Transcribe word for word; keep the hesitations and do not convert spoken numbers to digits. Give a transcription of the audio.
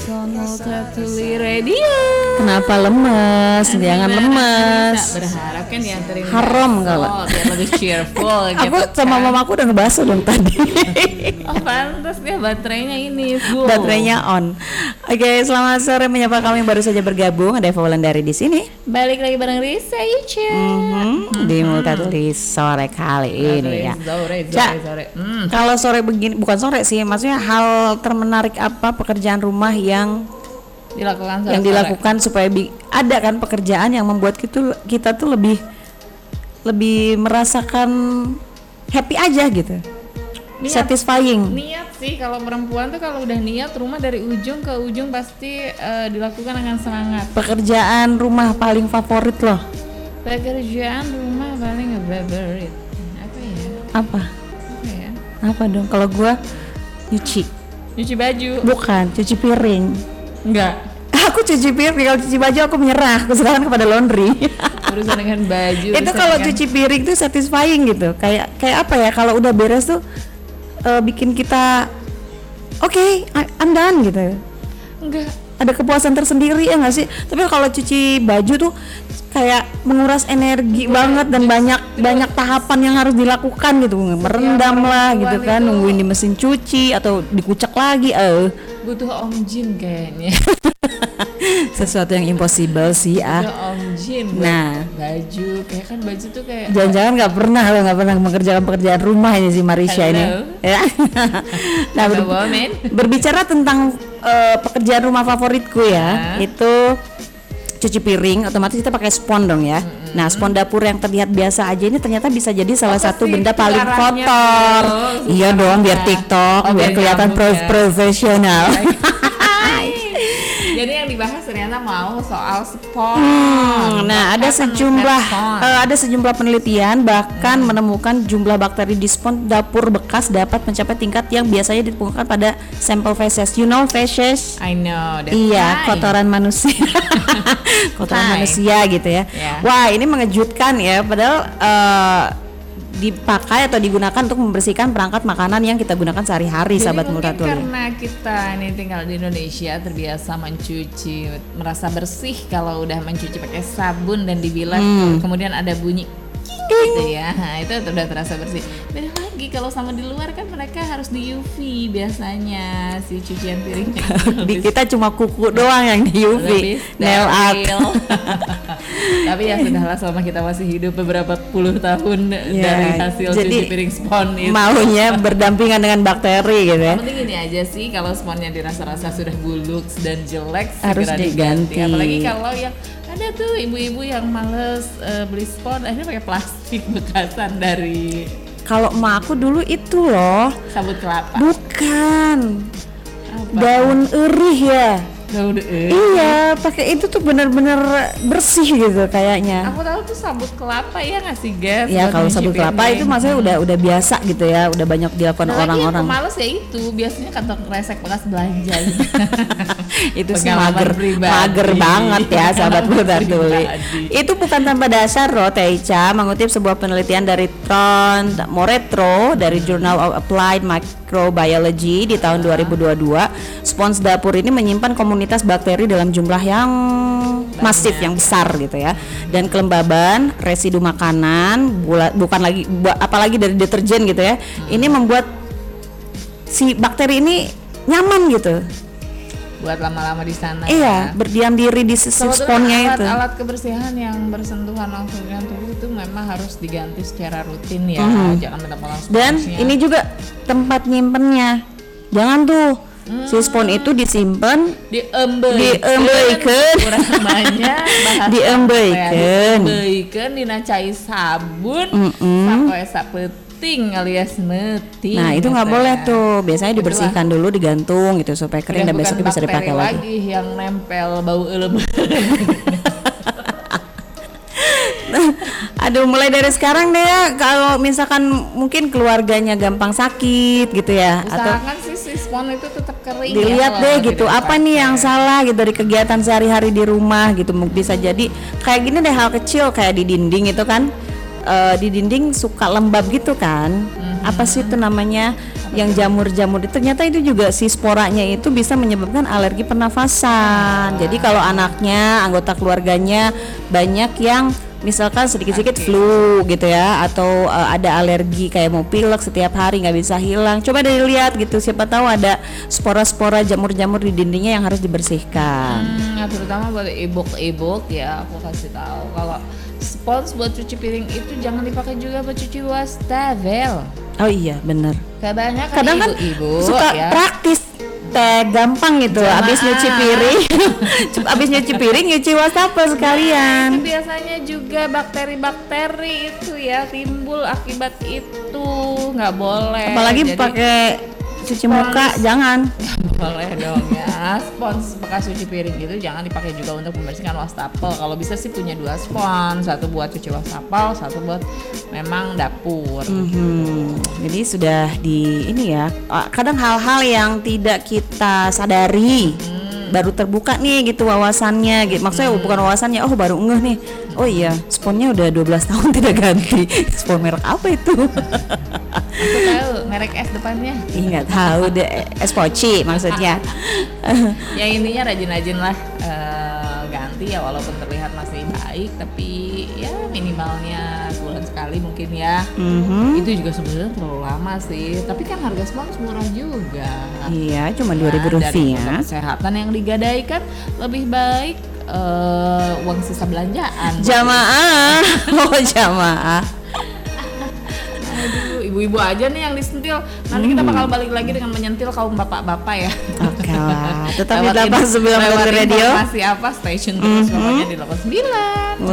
Sonul Tatuli Radio. Kenapa lemes? Anda Jangan lemes. Berharap kan dianterin haram kalau biar lebih cheerful gitu. Aku sama kan. mamaku udah ngebahas dong tadi. Oh pantas dia baterainya ini full. Baterainya on. Oke, selamat sore menyapa kami yang baru saja bergabung. Ada Eva Wulandari di sini. Balik lagi bareng Risa Ica. Mm-hmm. Di Multatuli sore kali ini ya. Sore, Cak, sore, sore. Mm. Kalau sore begini, bukan sore sih, maksudnya hal termenarik apa pekerjaan rumah yang dilakukan yang dilakukan supaya bi- ada kan pekerjaan yang membuat kita kita tuh lebih lebih merasakan happy aja gitu. Niat, satisfying. Niat sih kalau perempuan tuh kalau udah niat rumah dari ujung ke ujung pasti uh, dilakukan dengan semangat. Pekerjaan rumah paling favorit loh. Pekerjaan rumah paling favorit. Apa ya? Apa? Apa ya? Apa dong? Kalau gua nyuci. Nyuci baju. Bukan, cuci piring. Enggak. Aku cuci piring, kalau cuci baju aku menyerah, keserahkan kepada laundry. Urusan dengan baju. Itu kalau dengan... cuci piring tuh satisfying gitu. Kayak kayak apa ya? Kalau udah beres tuh uh, bikin kita oke, okay, I'm done gitu. Enggak. Ada kepuasan tersendiri ya nggak sih? Tapi kalau cuci baju tuh kayak menguras energi banget dan banyak banyak tahapan yang harus dilakukan gitu, merendam lah gitu kan, nungguin di mesin cuci atau dikucek lagi. Eh, butuh om jin kayaknya. Sesuatu yang impossible sih ah. Butuh om jin. Nah, baju kayak kan baju tuh kayak. Jangan-jangan nggak pernah lo nggak pernah mengerjakan pekerjaan rumah ini si Marisha ini. Ya. Nah, ber- berbicara tentang uh, pekerjaan rumah favoritku ya, nah. itu cuci piring, otomatis kita pakai spon dong ya. Mm-hmm. Nah, spon dapur yang terlihat biasa aja ini ternyata bisa jadi salah Apa satu benda paling kotor. Oh, iya dong, biar TikTok, oh, biar kelihatan pro- ya. profesional. Jadi yang dibahas ternyata mau soal spon. Hmm, nah, ada sejumlah uh, ada sejumlah penelitian bahkan hmm. menemukan jumlah bakteri di spon dapur bekas dapat mencapai tingkat yang biasanya ditemukan pada sampel feces. You know feces? I know. Iya, right. Kotoran manusia. Kotoran Hi. manusia gitu ya. Yeah. Wah, ini mengejutkan ya. Padahal uh, dipakai atau digunakan untuk membersihkan perangkat makanan yang kita gunakan sehari-hari. Jadi sahabat Multatuli. Karena kita ini tinggal di Indonesia terbiasa mencuci, merasa bersih kalau udah mencuci pakai sabun dan dibilas hmm. kemudian ada bunyi gitu ya, nah, itu udah terasa bersih. Beda lagi kalau sama di luar kan mereka harus di U V biasanya si cucian piringnya. Di kita cuma kuku doang yang di U V, nail art. Tapi ya sudahlah, selama kita masih hidup beberapa puluh tahun ya, dari hasil cuci piring spon itu. Maunya berdampingan dengan bakteri gitu ya. Yang penting ini aja sih, kalau sponnya dirasa-rasa sudah buluk dan jelek harus diganti. diganti. Apalagi kalau yang ada tuh ibu-ibu yang males uh, beli spon, akhirnya pakai plastik bekasan dari. Kalau emak aku dulu itu loh. Sabut kelapa. Bukan. Apa? Daun erih ya. Daun erih. Iya, pakai itu tuh benar-benar bersih gitu kayaknya. Aku tahu tuh sabut kelapa ya ngasih gas. Ya kalau sabut kelapa itu maksudnya udah udah biasa gitu ya, udah banyak dilakukan nah, orang-orang. Lagi yang males ya itu, biasanya kantong kresek bekas belanja. Itu sih mager, mager banget ya sahabat Multatuli. Itu bukan tanpa dasar loh Teica, mengutip sebuah penelitian dari Tron Moretro dari Journal of Applied Microbiology di tahun dua ribu dua puluh dua. Spons dapur ini menyimpan komunitas bakteri dalam jumlah yang masif, yang besar gitu ya, dan kelembaban residu makanan bula, bukan lagi apalagi dari deterjen gitu ya, hmm. ini membuat si bakteri ini nyaman gitu buat lama-lama di sana. Iya, ya. Berdiam diri di sponnya itu. Alat kebersihan yang bersentuhan langsung dengan tubuh itu memang harus diganti secara rutin ya, hmm. jangan mentang-mentang sponsnya. Dan ini juga tempat nyimpennya, jangan tuh Hmm. si spon itu disimpan, diembeikan, diembeikan, diembeikan, diembeikan, dinacai sabun, sampai sapeting alias meting. Nah itu nggak boleh tuh, biasanya dibersihkan dulu, digantung gitu supaya kering dan besok bisa dipakai lagi. Lagi yang nempel bau elem. Aduh, mulai dari sekarang deh ya, kalau misalkan mungkin keluarganya gampang sakit gitu ya, usahakan atau si spon itu tetap kering. Dilihat ya, deh gitu, apa nih yang salah gitu dari kegiatan sehari-hari di rumah gitu. Bisa jadi kayak gini deh, hal kecil kayak di dinding itu kan, uh, di dinding suka lembab gitu kan. Mm-hmm. Apa sih itu namanya? yang jamur-jamur itu ternyata itu juga si sporanya itu bisa menyebabkan alergi pernafasan. Jadi kalau anaknya, anggota keluarganya banyak yang misalkan sedikit-sedikit okay. flu gitu ya, atau uh, ada alergi kayak mau pilek setiap hari nggak bisa hilang, coba dilihat gitu, siapa tahu ada spora-spora jamur-jamur di dindingnya yang harus dibersihkan. Hmm, ya, terutama buat ibu-ibu ya, aku kasih tahu kalau spons buat cuci piring itu jangan dipakai juga buat cuci wastafel. Oh iya benar. Kebanyakan kadang kan ibu-ibu suka ya. praktis, teh gampang gitu. Jamaah. Abis nyuci piring, abis nyuci piring nyuci wastafel sekalian. Nah, itu biasanya juga bakteri-bakteri itu ya timbul akibat itu, nggak boleh. Apalagi pakai cuci muka jangan. Nggak boleh dong ya. Spons bekas cuci piring itu jangan dipakai juga untuk membersihkan wastafel. Kalau bisa sih punya dua spons, satu buat cuci wastafel, satu buat memang dapur. Mm-hmm. Jadi sudah di ini ya. Kadang hal-hal yang tidak kita sadari. Hmm. Baru terbuka nih gitu wawasannya gitu. Maksudnya hmm. bukan wawasannya, oh baru ngeh nih. Oh iya, sponnya udah dua belas tahun tidak ganti. Spon merek apa itu? Aku tahu merek es depannya. Ih, nggak tahu deh, es poci maksudnya. Ya intinya rajin-rajin lah uh, ganti ya, walaupun terlihat masih baik tapi ya minimalnya sebulan sekali mungkin ya. Mm-hmm. Itu juga sebenarnya terlalu lama sih. Tapi kan harga spons murah juga. Iya, cuma dua ribu rupiah. Kesehatan yang digadaikan lebih baik uh, uang sisa belanjaan. Jamaah, oh jamaah. Aduh, ibu-ibu aja nih yang disentil. Nanti hmm. kita bakal balik lagi dengan menyentil kaum bapak-bapak ya. Oke lah. Tetap di delapan sembilan Radio. Informasi apa? Stay tune terus mm-hmm. pokoknya di delapan sembilan.